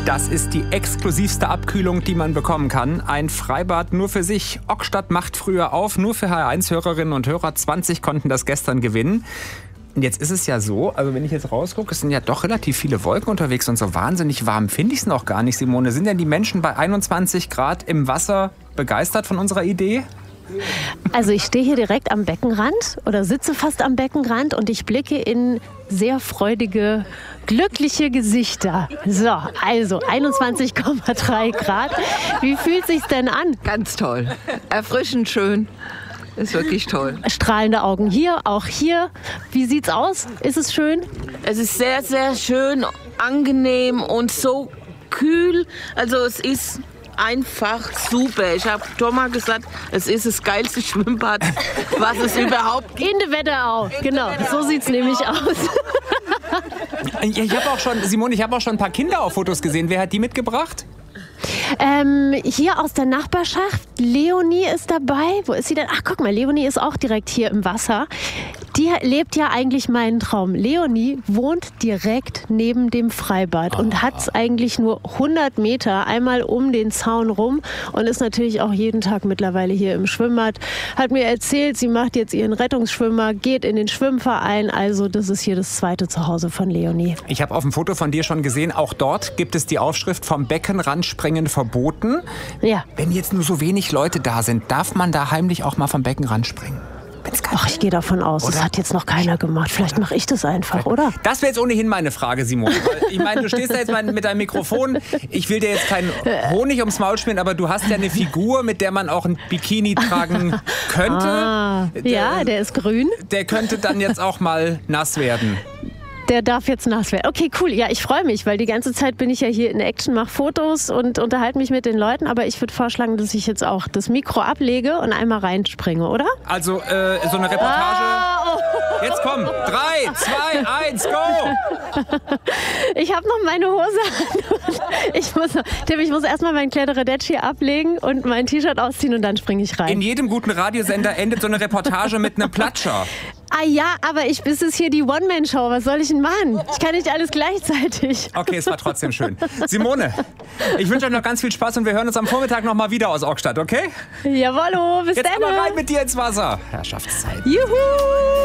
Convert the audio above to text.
Das ist die exklusivste Abkühlung, die man bekommen kann. Ein Freibad nur für sich. Ockstadt macht früher auf, nur für HR1-Hörerinnen und Hörer. 20 konnten das gestern gewinnen. Und jetzt ist es ja so, also wenn ich jetzt rausgucke, es sind ja doch relativ viele Wolken unterwegs und so wahnsinnig warm finde ich es noch gar nicht, Simone. Sind denn die Menschen bei 21 Grad im Wasser begeistert von unserer Idee? Also ich stehe hier direkt am Beckenrand oder sitze fast am Beckenrand und ich blicke in sehr freudige, glückliche Gesichter. So, also 21,3 Grad. Wie fühlt sich's denn an? Ganz toll. Erfrischend schön. Ist wirklich toll. Strahlende Augen hier, auch hier. Wie sieht's aus? Ist es schön? Es ist sehr, sehr schön, angenehm und so kühl. Also es ist einfach super. Ich habe Thomas gesagt, es ist das geilste Schwimmbad, was es überhaupt gibt. In der Wetterau, genau. So sieht's nämlich aus. Ich habe auch schon, Simone, ich habe auch schon ein paar Kinder auf Fotos gesehen. Wer hat die mitgebracht? Hier aus der Nachbarschaft. Leonie ist dabei. Wo ist sie denn? Ach, guck mal, Leonie ist auch direkt hier im Wasser. Die lebt ja eigentlich meinen Traum. Leonie wohnt direkt neben dem Freibad und hat es eigentlich nur 100 Meter einmal um den Zaun rum und ist natürlich auch jeden Tag mittlerweile hier im Schwimmbad. Hat mir erzählt, sie macht jetzt ihren Rettungsschwimmer, geht in den Schwimmverein. Also das ist hier das zweite Zuhause von Leonie. Ich habe auf dem Foto von dir schon gesehen, auch dort gibt es die Aufschrift vom Beckenrand springen verboten. Ja. Wenn jetzt nur so wenig Leute da sind, darf man da heimlich auch mal vom Beckenrand springen? Ach, ich gehe davon aus, das hat jetzt noch keiner gemacht. Vielleicht mache ich das einfach, oder? Das wäre jetzt ohnehin meine Frage, Simone. Ich meine, du stehst da jetzt mit deinem Mikrofon. Ich will dir jetzt keinen Honig ums Maul schmieren, aber du hast ja eine Figur, mit der man auch ein Bikini tragen könnte. Ja, der ist grün. Der könnte dann jetzt auch mal nass werden. Der darf jetzt nass werden. Okay, cool. Ja, ich freue mich, weil die ganze Zeit bin ich ja hier in Action, mache Fotos und unterhalte mich mit den Leuten. Aber ich würde vorschlagen, dass ich jetzt auch das Mikro ablege und einmal reinspringe, oder? Also so eine Reportage. Jetzt komm. 3, 2, 1, go! Ich habe noch meine Hose an. Ich muss erstmal meinen Kletteradetti ablegen und mein T-Shirt ausziehen und dann springe ich rein. In jedem guten Radiosender endet so eine Reportage mit einem Platscher. Ah ja, aber es ist hier die One-Man-Show. Was soll ich denn machen? Ich kann nicht alles gleichzeitig. Okay, es war trotzdem schön. Simone, ich wünsche euch noch ganz viel Spaß und wir hören uns am Vormittag noch mal wieder aus OK-Stadt, okay? Jawollo, bis dann. Jetzt aber rein mit dir ins Wasser. Herrschaftszeit. Juhu!